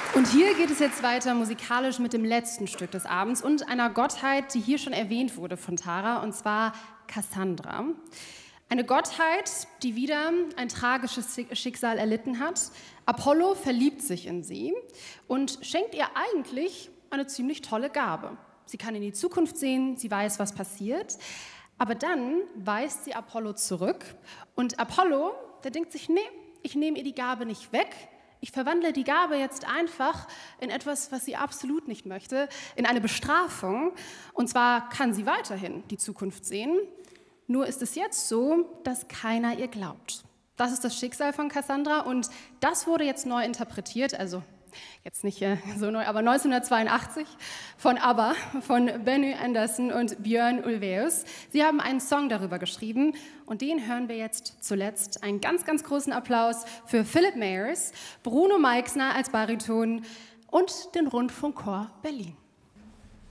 Und hier geht es jetzt weiter musikalisch mit dem letzten Stück des Abends und einer Gottheit, die hier schon erwähnt wurde von Tara, und zwar Cassandra. Eine Gottheit, die wieder ein tragisches Schicksal erlitten hat. Apollo verliebt sich in sie und schenkt ihr eigentlich eine ziemlich tolle Gabe. Sie kann in die Zukunft sehen, sie weiß, was passiert, aber dann weist sie Apollo zurück und Apollo, der denkt sich, nee, ich nehme ihr die Gabe nicht weg, ich verwandle die Gabe jetzt einfach in etwas, was sie absolut nicht möchte, in eine Bestrafung. Und zwar kann sie weiterhin die Zukunft sehen, nur ist es jetzt so, dass keiner ihr glaubt. Das ist das Schicksal von Cassandra und das wurde jetzt neu interpretiert, also jetzt nicht so neu, aber 1982 von ABBA, von Benny Andersson und Björn Ulvaeus. Sie haben einen Song darüber geschrieben und den hören wir jetzt zuletzt. Einen ganz, ganz großen Applaus für Philip Mayers, Bruno Meixner als Bariton und den Rundfunkchor Berlin.